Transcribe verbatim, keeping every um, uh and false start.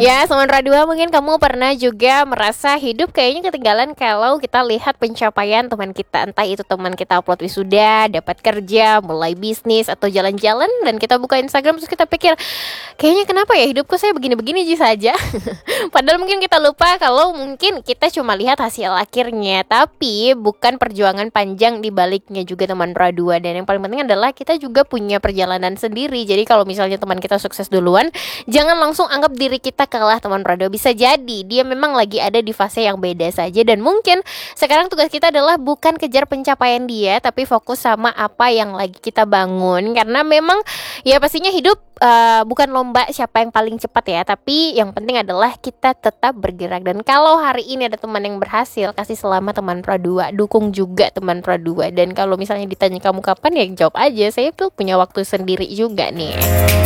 Ya, Sementara Dua, mungkin kamu pernah juga merasa hidup kayaknya ketinggalan kalau kita lihat pencapaian teman kita. Entah itu teman kita upload wisuda, dapat kerja, mulai bisnis, atau jalan-jalan. Dan kita buka Instagram terus kita pikir, kayaknya kenapa ya hidupku saya begini-begini aja saja. Padahal mungkin kita lupa kalau mungkin kita cuma lihat hasil akhirnya, tapi bukan perjuangan panjang di baliknya juga teman Dua. Dan yang paling penting adalah kita juga punya perjalanan sendiri. Jadi kalau misalnya teman kita sukses duluan, jangan langsung anggap diri kita kalah teman Prado. Bisa jadi dia memang lagi ada di fase yang beda saja. Dan mungkin sekarang tugas kita adalah bukan kejar pencapaian dia, tapi fokus sama apa yang lagi kita bangun. Karena memang ya pastinya hidup uh, bukan lomba siapa yang paling cepat ya, tapi yang penting adalah kita tetap bergerak. Dan kalau hari ini ada teman yang berhasil, kasih selamat teman Prado, dukung juga teman Prado. Dan kalau misalnya ditanya kamu kapan, ya jawab aja, saya tuh punya waktu sendiri juga nih.